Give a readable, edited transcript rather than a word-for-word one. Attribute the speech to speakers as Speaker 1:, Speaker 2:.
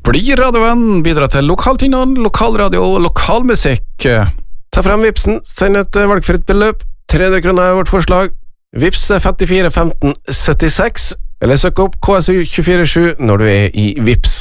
Speaker 1: Bli radiovenn, bidra til lokaltingene, lokalradio og lokalmusikk.
Speaker 2: Ta frem Vipsen, send et valgfritt beløp. 300 kroner er vårt forslag. Vips 54 15 76, eller søk opp KSU 247 når du er i Vips.